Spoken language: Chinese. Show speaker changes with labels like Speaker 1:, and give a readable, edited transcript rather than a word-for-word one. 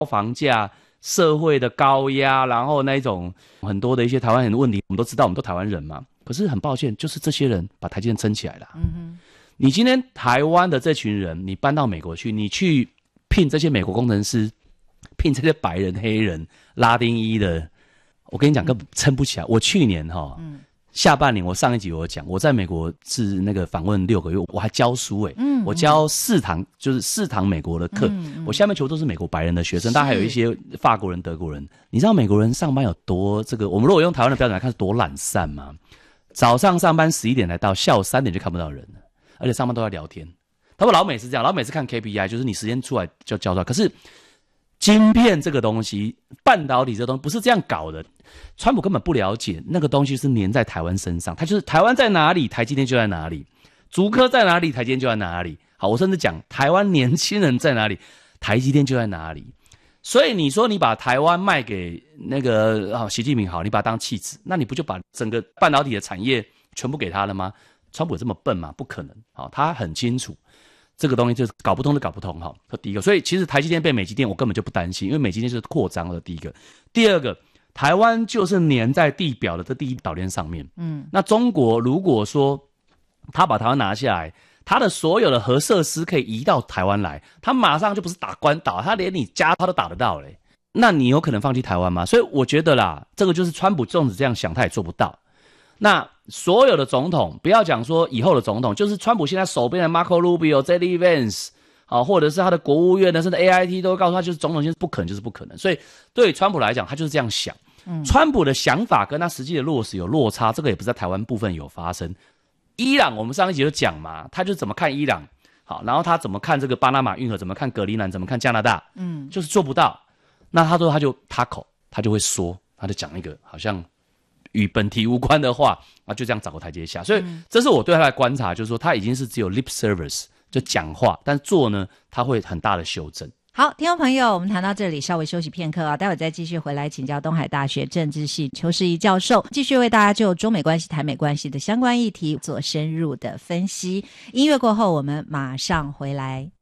Speaker 1: 房价、社会的高压，然后那一种很多的一些台湾人的问题，我们都知道，我们都台湾人嘛。可是很抱歉，就是这些人把台积电撑起来了。你今天台湾的这群人，你搬到美国去，你去聘这些美国工程师，聘这些白人、黑人、拉丁裔的，我跟你讲，根本撑不起来。我去年下半年，我上一集我讲，我在美国是那个访问6个月，我还教书我教4堂，就是4堂美国的课，我下面全部都是美国白人的学生，当然还有一些法国人、德国人。你知道美国人上班有多我们如果用台湾的标准来看是多懒散吗？早上上班11点来到，下午3点就看不到人了，而且上班都在聊天。他们老美是这样，老美是看 KPI， 就是你时间出来就交出来。可是晶片这个东西，半导体这个东西不是这样搞的。川普根本不了解那个东西是粘在台湾身上，他就是台湾在哪里，台积电就在哪里；竹科在哪里，台积电就在哪里。好，我甚至讲台湾年轻人在哪里，台积电就在哪里。所以你说你把台湾卖给那个习近平好，你把它当弃子，那你不就把整个半导体的产业全部给他了吗？川普有这么笨吗？不可能。好，他很清楚这个东西就是搞不通就搞不通。好，这第一个。所以其实台积电被美积电我根本就不担心，因为美积电就是扩张的第一个。第二个，台湾就是粘在地表的这第一岛链上面。那中国如果说他把台湾拿下来，他的所有的核设施可以移到台湾来，他马上就不是打关岛，他连你家他都打得到嘞。那你有可能放弃台湾吗？所以我觉得啦，这个就是川普纵使这样想，他也做不到。那所有的总统，不要讲说以后的总统，就是川普现在手边的 Marco Rubio、JD Vance， 或者是他的国务院的，甚至 AIT 都告诉他，就是总统现在不可能，就是不可能。所以对川普来讲，他就是这样想。川普的想法跟他实际的落实有落差，这个也不是在台湾部分有发生。伊朗，我们上一集就讲嘛，他就怎么看伊朗，好，然后他怎么看这个巴拿马运河，怎么看格陵兰，怎么看加拿大，就是做不到。那他说他口，他就会说，他就讲一个好像与本题无关的话，就这样找个台阶下。所以这是我对他的观察，就是说他已经是只有 lip service 就讲话，但做呢他会很大的修正。
Speaker 2: 好，听众朋友，我们谈到这里稍微休息片刻啊，待会再继续回来请教东海大学政治系邱世仪教授，继续为大家就中美关系、台美关系的相关议题做深入的分析。音乐过后我们马上回来。